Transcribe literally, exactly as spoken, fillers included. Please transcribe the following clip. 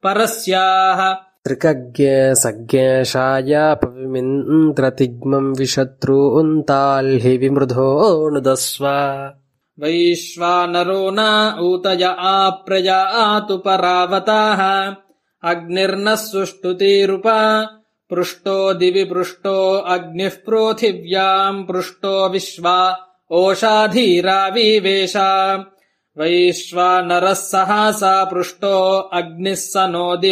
परस्याः त्रिकज्ञे सज्ञेशायापविमिन्द्रतिग्मम् विशत्रून्ताल्हि विमृधोऽनुदस्व वैश्वानरो न ऊतय आप्रयातु परावताः अग्निर्नः सुष्टुतिरुप पृष्टो दिवि पृष्टो अग्निः पृथिव्याम् पृष्टो विश्वा ओषाधीराविवेश वैश्वानरः सहसा पृष्टो अग्निः स नो